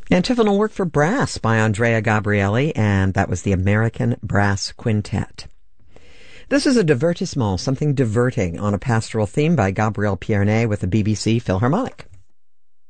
Antiphonal work for brass by Andrea Gabrieli, and that was the American Brass Quintet. This is a divertissement, something diverting, on a pastoral theme by Gabriel Pierné with the BBC Philharmonic.